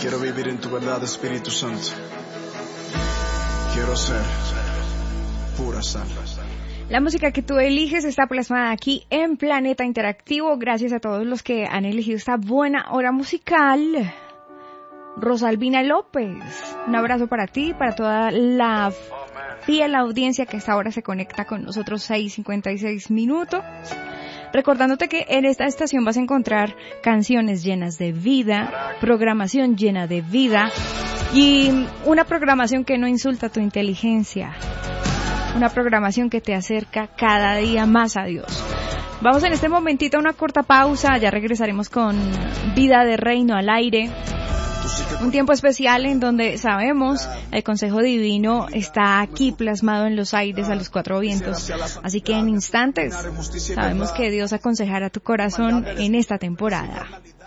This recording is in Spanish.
Quiero vivir en tu verdad, Espíritu Santo. Quiero ser pura sal. La música que tú eliges está plasmada aquí en Planeta Interactivo. Gracias a todos los que han elegido esta buena hora musical. Rosalvina López, un abrazo para ti y para toda la fiel audiencia que hasta ahora se conecta con nosotros. 6:56 minutos. Recordándote que en esta estación vas a encontrar canciones llenas de vida, programación llena de vida y una programación que no insulta tu inteligencia. Una programación que te acerca cada día más a Dios. Vamos en este momentito a una corta pausa, ya regresaremos con Vida de Reino al aire. Un tiempo especial en donde sabemos el consejo divino está aquí plasmado en los aires a los cuatro vientos. Así que en instantes sabemos que Dios aconsejará tu corazón en esta temporada.